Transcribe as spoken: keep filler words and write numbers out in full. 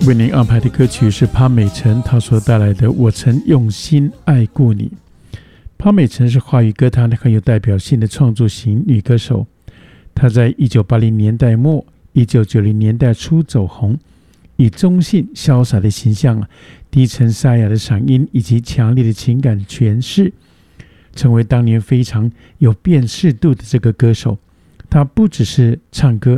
为您安排的歌曲是潘美辰她所带来的《我曾用心爱过你》。潘美辰是华语歌坛很有代表性的创作型女歌手，她在一九八零年代末一九九零年代初走红，以中性潇洒的形象、低沉沙哑的嗓音以及强烈的情感诠释，成为当年非常有辨识度的这个歌手。她不只是唱歌，